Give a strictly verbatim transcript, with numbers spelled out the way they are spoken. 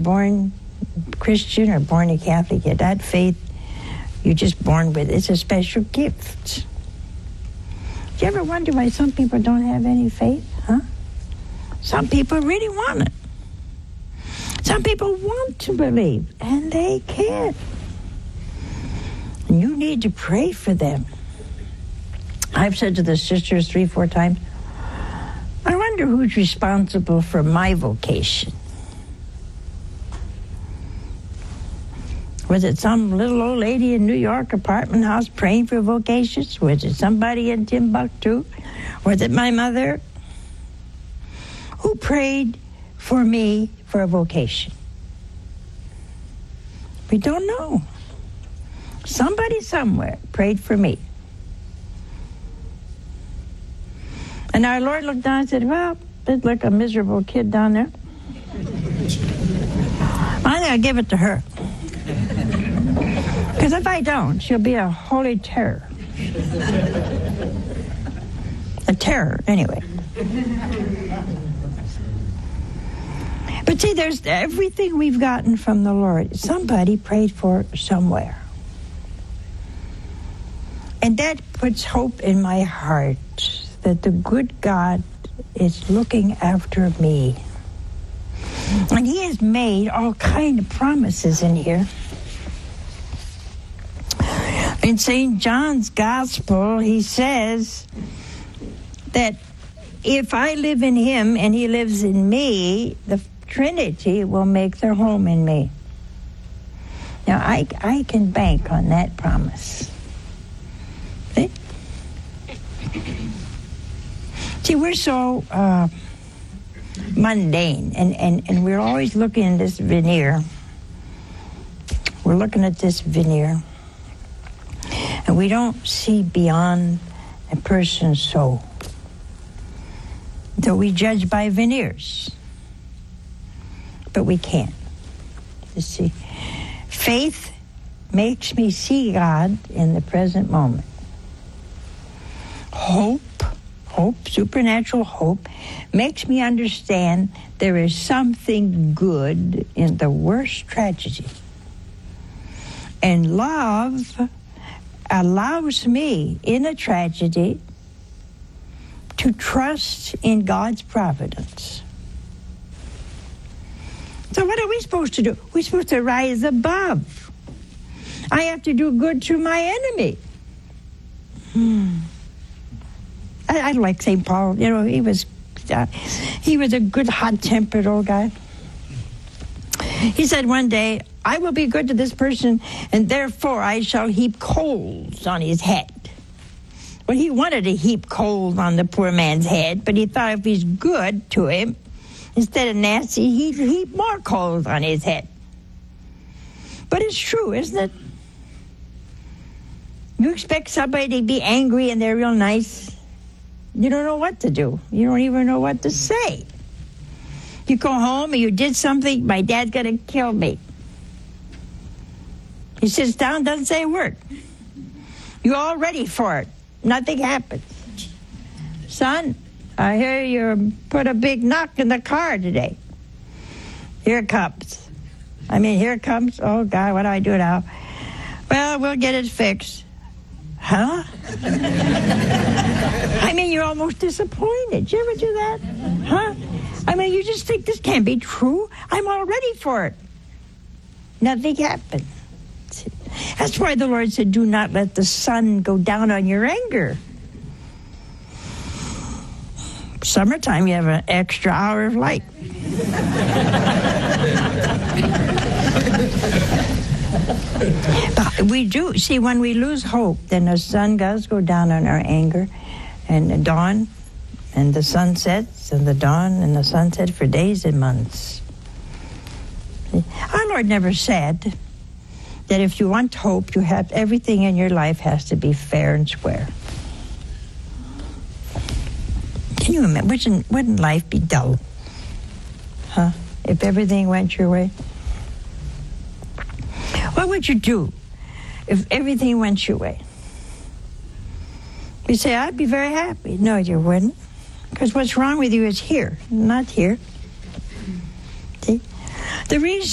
born Christian or born a Catholic, that faith, you're just born with it. It's a special gift. Do you ever wonder why some people don't have any faith? Huh? Some people really want it. Some people want to believe, and they can't. And you need to pray for them. I've said to the sisters three, four times, I wonder who's responsible for my vocation. Was it some little old lady in New York apartment house praying for vocations? Was it somebody in Timbuktu? Was it my mother? Who prayed for me for a vocation? We don't know. Somebody somewhere prayed for me. And our Lord looked down and said, well, there's like a miserable kid down there. I'm going to give it to her. Because if I don't, she'll be a holy terror. A terror, anyway. But see, there's everything we've gotten from the Lord. Somebody prayed for somewhere. And that puts hope in my heart that the good God is looking after me. And he has made all kind of promises in here. In Saint John's Gospel, he says that if I live in him and he lives in me, the Trinity will make their home in me. Now, I, I can bank on that promise. See? See, we're so uh, mundane, and, and, and we're always looking at this veneer. We're looking at this veneer, and we don't see beyond a person's soul. So we judge by veneers, but we can't. You see, faith makes me see God in the present moment. Hope, hope, supernatural hope, makes me understand there is something good in the worst tragedy. And love allows me, in a tragedy, to trust in God's providence. So what are we supposed to do? We're supposed to rise above. I have to do good to my enemy. Hmm. I, I like Saint Paul. You know, he was uh, he was a good, hot-tempered old guy. He said one day, I will be good to this person, and therefore I shall heap coals on his head. Well, he wanted to heap coals on the poor man's head, but he thought if he's good to him, instead of nasty, he'd heap more coals on his head. But it's true, isn't it? You expect somebody to be angry and they're real nice. You don't know what to do. You don't even know what to say. You go home and you did something, my dad's going to kill me. He sits down, doesn't say a word. You're all ready for it. Nothing happens. Son, I hear you put a big knock in the car today. Here it comes. I mean, here it comes. Oh, God, what do I do now? Well, we'll get it fixed. Huh? I mean, you're almost disappointed. You ever do that? Huh? I mean, you just think this can't be true. I'm all ready for it. Nothing happened. That's why the Lord said, do not let the sun go down on your anger. Summertime, you have an extra hour of light. But we do. See, when we lose hope, then the sun does go down on our anger, and the dawn, and the sun sets, and the dawn, and the sunset for days and months. Our Lord never said that if you want hope, you have everything in your life has to be fair and square. Can you imagine? Wouldn't, wouldn't life be dull? Huh? If everything went your way? What would you do if everything went your way? You say, I'd be very happy. No, you wouldn't. Because what's wrong with you is here, not here. See? The reason